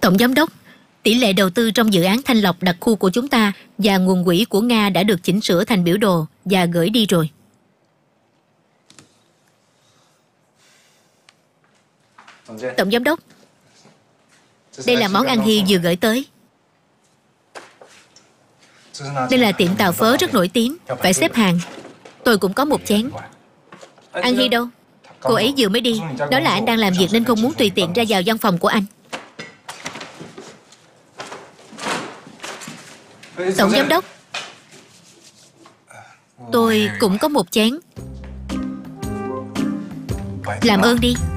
Tổng giám đốc, tỷ lệ đầu tư trong dự án thanh lọc đặc khu của chúng ta và nguồn quỹ của Nga đã được chỉnh sửa thành biểu đồ và gửi đi rồi. Tổng giám đốc, đây là món ăn Hy vừa gửi tới. Đây là tiệm tàu phớ rất nổi tiếng, phải xếp hàng. Tôi cũng có một chén. An Hy đâu? Cô ấy vừa mới đi. Nói là anh đang làm việc nên không muốn tùy tiện ra vào văn phòng của anh. Tổng giám đốc, tôi cũng có một chén. Làm ơn đi.